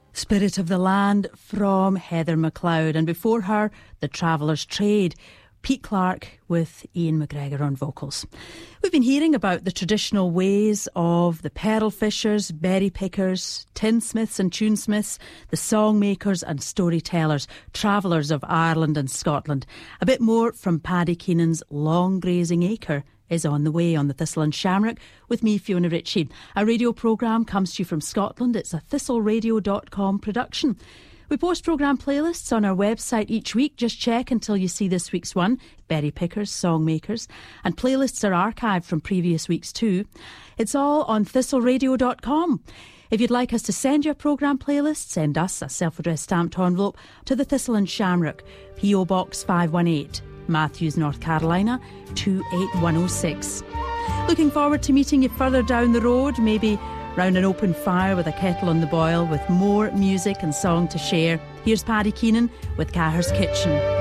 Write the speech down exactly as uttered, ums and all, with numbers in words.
Spirit of the Land from Heather MacLeod, and before her, The Traveller's Trade, Pete Clark with Ian McGregor on vocals. We've been hearing about the traditional ways of the pearl fishers, berry pickers, tinsmiths and tunesmiths, the songmakers and storytellers, travellers of Ireland and Scotland. A bit more from Paddy Keenan's Long Grazing Acre is on the way on the Thistle and Shamrock with me, Fiona Ritchie. Our radio programme comes to you from Scotland. It's a thistle radio dot com production. We post programme playlists on our website each week. Just check until you see this week's one, Berry Pickers, Songmakers, and playlists are archived from previous weeks too. It's all on thistle radio dot com. If you'd like us to send you a programme playlist, send us a self-addressed stamped envelope to the Thistle and Shamrock, P O Box five one eight, Matthews, North Carolina, two eight one oh six. Looking forward to meeting you further down the road, maybe round an open fire with a kettle on the boil, with more music and song to share. Here's Paddy Keenan with Cahir's Kitchen.